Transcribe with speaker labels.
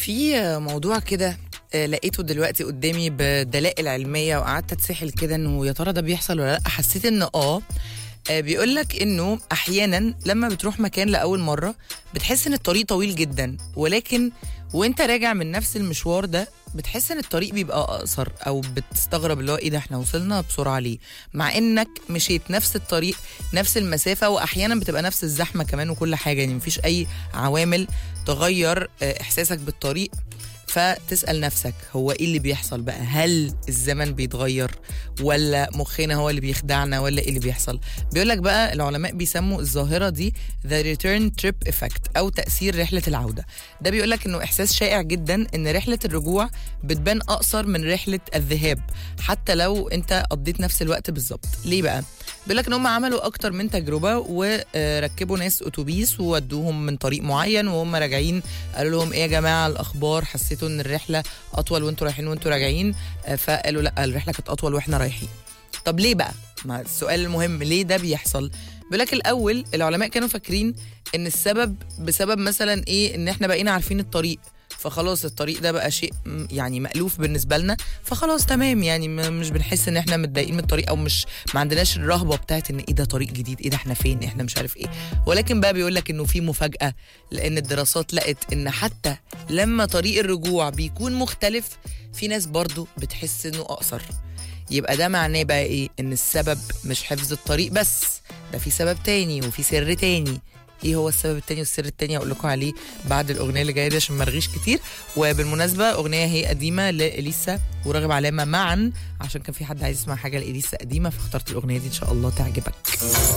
Speaker 1: في موضوع كده لقيته دلوقتي قدامي بدلائل علمية وقعدت اتسحل كده انه يا ترى ده بيحصل ولا لا. حسيت ان بيقولك انه احيانا لما بتروح مكان لاول مرة بتحس ان الطريق طويل جدا، ولكن وانت راجع من نفس المشوار ده بتحس ان الطريق بيبقى اقصر، او بتستغرب اللي هو ايه ده احنا وصلنا بسرعة ليه، مع انك مشيت نفس الطريق نفس المسافة، واحيانا بتبقى نفس الزحمة كمان وكل حاجة، يعني مفيش اي عوامل تغير احساسك بالطريق. فتسأل نفسك هو ايه اللي بيحصل بقى؟ هل الزمن بيتغير ولا مخنا هو اللي بيخدعنا ولا ايه اللي بيحصل؟ بيقولك بقى العلماء بيسموا الظاهرة دي the return trip effect او تأثير رحلة العودة. ده بيقولك انه احساس شائع جدا ان رحلة الرجوع بتبان اقصر من رحلة الذهاب حتى لو انت قضيت نفس الوقت بالظبط. ليه بقى؟ بيقولك ان هم عملوا اكتر من تجربة وركبوا ناس اتوبيس وودوهم من طريق معين، وهم راجعين قالوا لهم ايه يا جماعة الاخبار، حسيتوا ان الرحلة اطول وانتوا رايحين وانتوا راجعين؟ فقالوا لا الرحلة كانت اطول واحنا رايحين. طب ليه بقى؟ ما السؤال المهم ليه ده بيحصل؟ بيقولك الاول العلماء كانوا فاكرين ان السبب بسبب مثلا ايه، ان احنا بقينا عارفين الطريق، فخلاص الطريق ده بقى شيء يعني مألوف بالنسبة لنا، فخلاص تمام، يعني مش بنحس ان احنا متضايقين من الطريق، او مش ما عندناش الرهبة بتاعت ان ايه ده طريق جديد، ايه ده احنا فين، احنا مش عارف ايه. ولكن بقى بيقولك انه في مفاجأة، لان الدراسات لقت ان حتى لما طريق الرجوع بيكون مختلف في ناس برضو بتحس انه اقصر. يبقى ده معناه بقى ايه؟ ان السبب مش حفظ الطريق بس، ده في سبب تاني وفي سر تاني. ايه هو السبب التاني والسر التاني؟ هقول لكم عليه بعد الاغنيه اللي جايه دي عشان ما ارغيش كتير. وبالمناسبه اغنيه هي قديمه لاليسا وراغب علامه معا، عشان كان في حد عايز يسمع حاجه لاليسا قديمه فاخترت الاغنيه دي، ان شاء الله تعجبك.